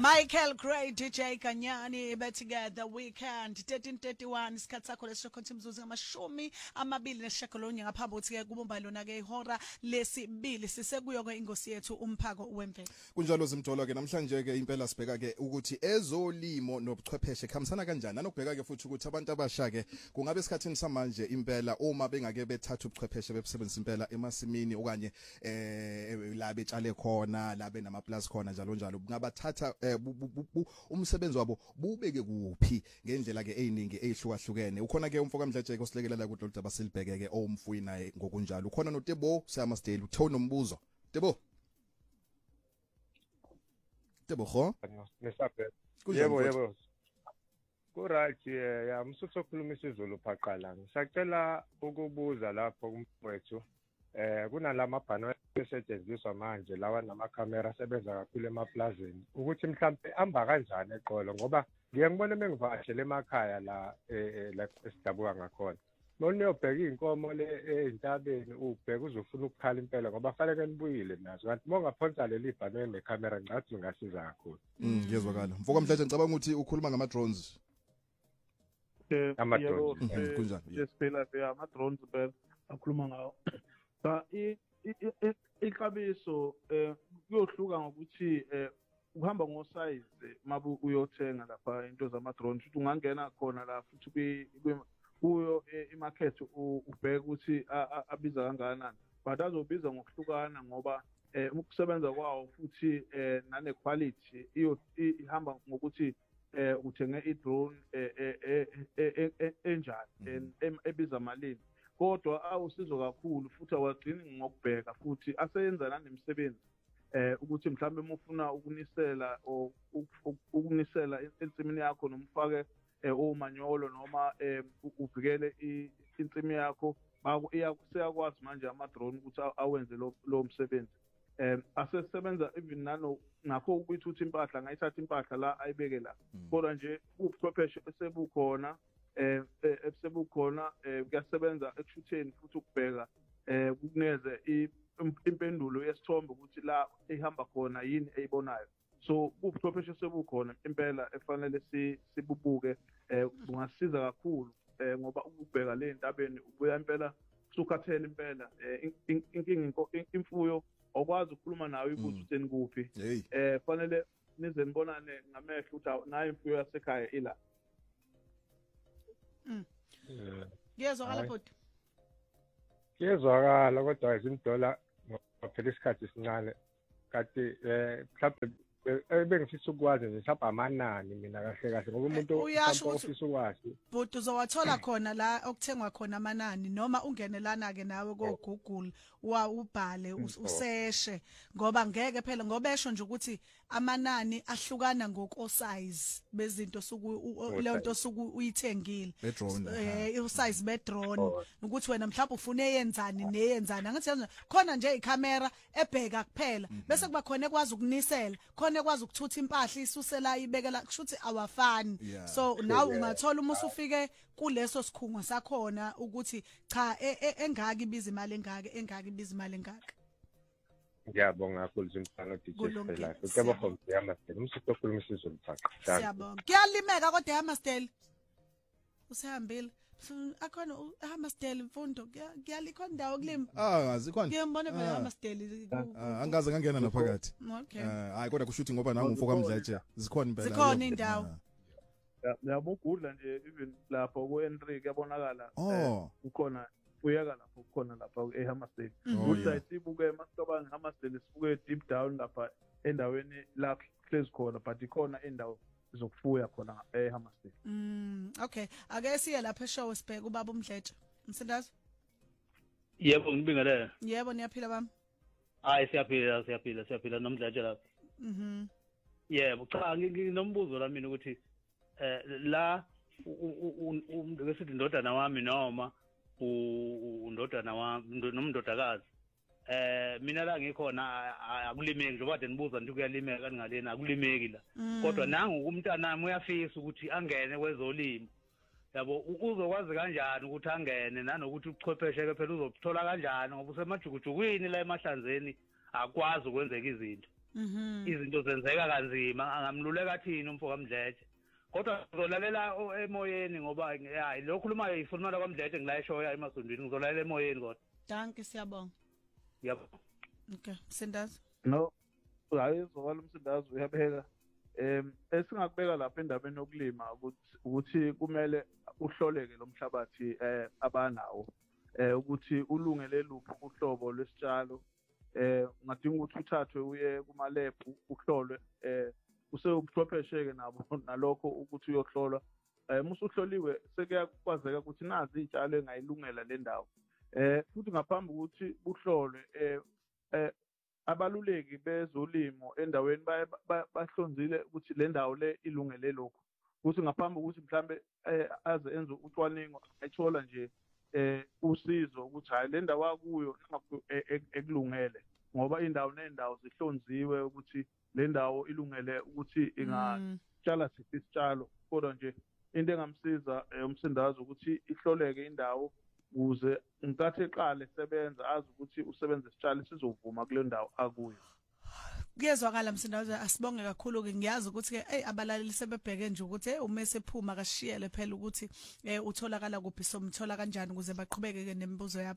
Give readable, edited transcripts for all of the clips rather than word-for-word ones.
Michael Gray, DJ Kanyani, together weekend 13:31 isikhathi sakho leshokhonthi imzuzu ngamashumi amabili neshakolonye ngaphambi ukuthi kubomba lona ke ihora lesibili sisekuyo ke ingosi yethu umphako wemvelo. Kunjalo Zimdolo ke namhlanje ke impela sibheka ke ukuthi ezolimo nobuchwepheshe khamisana kanjani nanokubheka ke futhi ukuthi abantu abasha ke kungabe esikhathini samanje impela uma bengake bethatha ubuchwepheshe bebusebenzisa impela emasimini okanye la betshale khona la benamaplaza khona njalo njalo ngabathatha umsebenzi wabo bubeke kuphi ngendlela ke eziningi ezihlukahlukene ukhona ke umfoka Mdletshe osilekelela ku Dr. Basilibheke ke omfuyi naye ngokunjalo ukhona noTebo Samasdale uthe nombuzo Tebo ho nesaphe yebo Kuright ya msuthu okhuluma isiZulu phaqala ngisacela ukubuza lapho kumfowethu kunalama bhano esetshenziswa manje lawa namakhamera asebenza kakhulu emaplazini ukuthi mhlambe amba kanjani eqolo ngoba ngiye ngibone mengivashele emakhaya la esidabuka ngakhona noma uyobheka inkomo le entabeni ubheka uzofuna ukukhala impela ngoba fanele nibuyile nazo kanti mongaphonsa leli bhano nekhamera ngathi ngasiza kakhulu ngiyezwakala mfoka Mdletshe ngicabanga ukuthi ukhuluma ngama drones ama-drones kunjani yesiphila ama drones phela akhuluma ngawo ba ixabiso kuyohluka ngokuthi uhamba ngosize mabu uyothenga lapha into zama drones futhi ungangena khona la futhi kuyo imarket ubheka ukuthi abiza kangakanani but azobiza ngokuhlukana ngoba ukusebenza kwawo futhi nane quality ihamba ngokuthi uthenge i-drone enjani ebiza malini kodwa awusizo kakhulu futhi awagcini ngokubheka futhi aseyenza nanemsebenzi ukuthi mhlambe ufuna ukunisela ukunisela ensimini yakho nomfake omanyolo noma uvikele insimi yakho seyakwazi manje ama-drone ukuthi awenze lo msebenzi asesebenza even nakho ukuyithutha impahla ngayithatha impahla la ayibeke la kodwa nje ubuchwepheshe esebukhona esebukhona kuyasebenza ekushutheni futhi ukubheka kukuneze impendulo yesithombe ukuthi la ehamba khona yini eyibonayo so ubuchwepheshe sebukhona impela efanele sibubuke bungasiza kakhulu ngoba ukubheka le ntabeni ubuya impela usukhathele impela inkinga imfuyo okwazi ukukhuluma nawe ukuthi utheni kuphi fanele nize nibonane ngamehlo ukuthi nayo imfuyo yasekhaya ila Ngiyezwakala bhuti Ngiyezwakala kodwa izimdola ngophela isikhathi sincane kanti mhlawumbe bengifisa ukwazi nje mhlawumbe amanani mina kahle ngoba umuntu ofisa ukwazi but uzowathola khona la okuthengwa khona amanani noma ungenelana ke nawe ko Google ubhale useshe ngoba ngeke phela ngoba esho nje ukuthi amanani ahlukana ngokosize bezinto leyo nto suku uyithengile usize bedrone ukuthi wena mhlawumbe ufuna eyenzani neyenzani angathi khona nje icamera ebheka kuphela bese kuba khona ekwazi ukunisela khona ekwazi ukuthutha impahla isusela ibekela kushuthi awafani so nawe ungathola uma usufike kuleso sikhungo sakhona ukuthi cha engaki ibiza imali engaki ibiza imali engaka Ngiyabonga kakhulu Zimdalo DJ phela ukeba from Yamasdale umsuthu okhuluma isiZulu phaqha siyabonga kuyalimeka kodwa Yamasdale usihambile akhona Yamasdale mfundo kuyalikhona indawo kulima azikhona ngiyambona phela Yamasdale angaze ngangena naphakathi okay hayi kodwa kushuthi ngoba nangu umfoka Mdletshe zikhona impela zikhona indawo yabo ugudla nje even lapho ku N3 kuyabonakala ukhona uyeka lapho ukhona lapha eHamasdale ukuthi sibuke masicabanga eHamasdale sibuke deep down lapha endaweni la hlezi khona but ikhona indawo zokufuya khona eHamasdale okay ake siye lapha eshow sibheke ubaba uMdletshe msindazi yebo ngibingelela yebo niyaphila bami hayi siyaphila noMdletshe lapha yebo cha nginombuzo la mina ukuthi la ngesithi indodana wami noma undodana wami nomndodakazi mina la ngikhona akulimeki njengoba kade nibuza nje kuyalimeka kangalena akulimeki la kodwa nangu umntana nami uyafisa ukuthi angene kwezolimo yabo uzokwazi kanjani ukuthi angene nanokuthi ubuchwepheshe ke phela uzothola kanjani ngoba usemajukujukwini la emahlanzeni akwazi ukwenzeka izinto izinto zenzeka kanzima angamluleka thini umfo kaMdletshe kodwa ngizolalela emoyeni ngoba hayi lo khulumayo ifuna la kaMdletshe ngilayishoya emasondweni ngizolalela emoyeni kodwa danke siyabonga yebo okay Msindazi no hayi zokala Msindazi uyabeka esingakubeka lapha endabeni yokulima ukuthi kumele uhloleke lo mhlabathi abanawo ukuthi ulungele luphi uhlobo lwesitshalo ungadinga ukuthi uthathwe uye kuma lab uhlolwe usebuchwepheshe ke nabo nalokho ukuthi uyohlolwa musuhloliwe sekuyakwazeka ukuthi nazi izitshalo engayilungela le ndawo futhi ngaphambi ukuthi uhlolwe abaluleki bezolimo endaweni bahlonzile ukuthi le ndawo le ilungele lokho ukuthi ngaphambi ukuthi mhlambe aze enze ucwaningo ayithola nje usizo ukuthi hayi le ndawo akuyo ekulungele ngoba indawo nendawo zihlonziwe ukuthi le ndawo ilungele ukuthi ingatshala siphi isitshalo kodwa nje into engamsiza umsindazi ukuthi ihloleke indawo ukuze nkathi eqale sebenza azi ukuthi usebenza isitshalo sizovuma kule ndawo akuyo kuyezwakala Msindazi asibonge kakhulu ke ngiyazi ukuthi ke abalaleli sebebheke nje ukuthi uma sephuma kashiyele phela ukuthi utholakala kuphi somthola kanjani ukuze baqhubeke ke nemibuzo yabo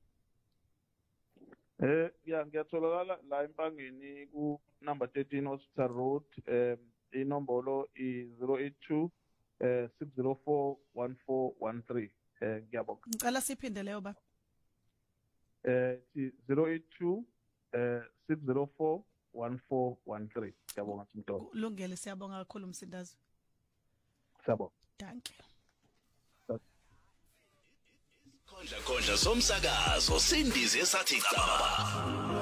ngiyatholakala la empangeni ku number 13 Hospital Road inombolo i082 604 1413 ngiyabonga ngicela siphinde leyo ba 082 604 1413 ngiyabonga Mthombo kulungile siyabonga kakhulu Msindazi siyabonga danke Khondla somsakazo sindize sathi caba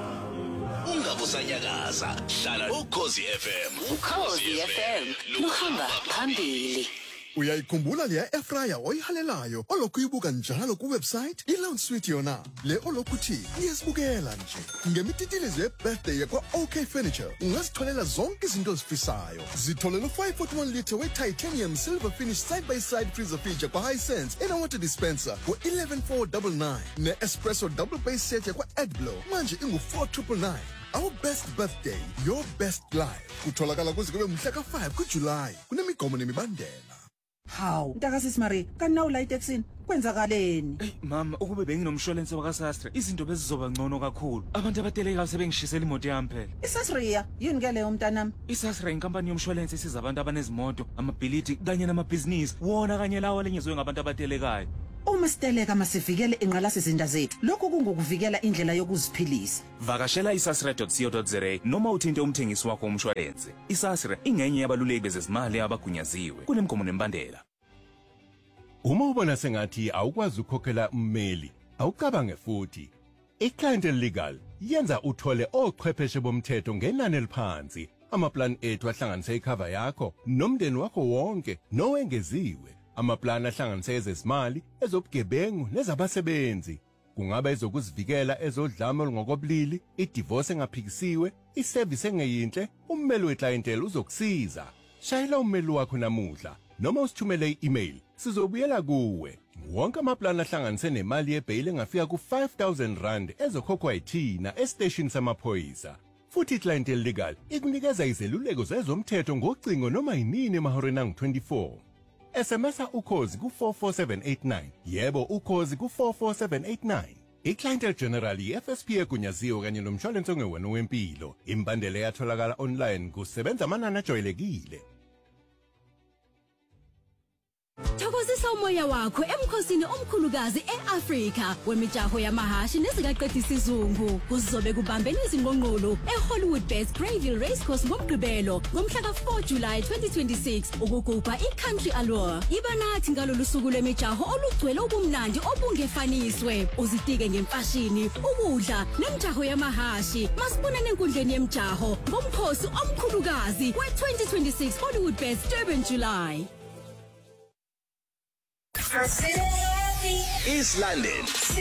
ungabusanyakaza hlala uKhosi FM uKhosi FM luhamba phambili Uyayikhumbula leya airfryer oyihalelayo olokhu ibuka njalo ku website iLounge Suite yona le olokhuthi iyesibukela nje ngemititilizo ye-birthday yakwa OK Furniture ungazitholela zonke izinto ozifisayo zitholela 541 liter we-titanium silver finish side by side freezer feature kwa Hisense ena water dispenser kwa 11499 ne-espresso double base set yakwa AdBlow manje ingu4999 Our best birthday, your best life. Kutholakala kuze kube mhla ka5 kuJuly. Kunemigomo nemibandela. Hawu, ntakasisi Marie, kana ulayite eksini? Kwenzakaleni? Mama, ukube benginomshwalense wakaSastre, izinto bezizoba ngcono kakhulu. Abantu abateleka sebengishisela imoto yami phela. iSasria, yini ke leyo mntanami? iSastre inkampani yomshwalense isiza abantu abanezimoto, amabhilidi kanye namabhizinisi. Wona kanye lawo lenyezwe ngabantu abatelekayo. Uma siteleka masivikele inqalasizinda zethu. Lokho kungokuvikela indlela yokuziphilisa. Vakashela isasre.co.za noma uthinte umthengisi wakho womshwalense. iSasre ingenye yabaluleki bezezimali abagunyaziwe. Kunemgomo nembandela. Uma ubona sengathi awukwazi ukukhokhela ummeli, awucabange futhi. iClientele Legal yenza uthole ochwepheshe bomthetho ngenani eliphansi. Amaplan ethu ahlanganisa icover yakho nomndeni wakho wonke nowengeziwe. Amaplan ahlanganisa ezezimali, ezobugebengu nezabasebenzi. Kungaba ezokuzivikela ezodlame olungokobulili, idivorce engaphikisiwe, iservice engeyinhle, ummeli weClientele uzokusiza. Shayela ummeli wakho namuhla noma usithumele i-email. Sizobuyela kuwe. Wonke amaplan ahlanganise nemali yebail engafika ku R5000 ezokhokhwa yithina estation samaphoyisa. Futhi iClientele Legal ikunikeza izeluleko zezomthetho ngocingo noma yinini emahoreni angu-24. SMS ukhozi ku44789. Yebo ukhozi ku44789. iClientele General FSP egunyaziwe kanye nomshwalense ongewena wempilo. Imbandela yatholakala online kusebenza amanani ajwayelekile. Thokozisa umoya wakho emkhosini omkhulukazi eAfrika wemijaho yamahashi nezikaqedisa isizungu kuzobe kubambene izingqongqolo eHollywood Best Greyville Racecourse ngomgqibelo ngomhla ka4 July 2026 ukugubha iCountry Allure. Iba nathi ngalolu suku lwemijaho olugcwele ubumnandi obungefaniswe. Uzitike ngemfashini, ukudla nemijaho yamahashi. Masibonane enkundleni yemijaho ngomkhosi omkhulukazi we2026 Hollywood Best Durban July. East London